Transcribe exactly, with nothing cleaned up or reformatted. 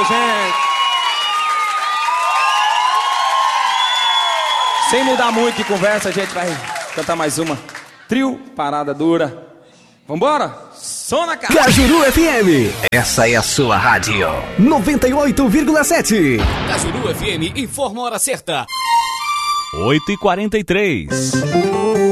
gente. Sem mudar muito de conversa, a gente vai cantar mais uma. Trio Parada Dura. Vambora? Som na cara. Cajuru F M. Essa é a sua rádio. noventa e oito vírgula sete. Cajuru F M informa a hora certa. oito e quarenta e três.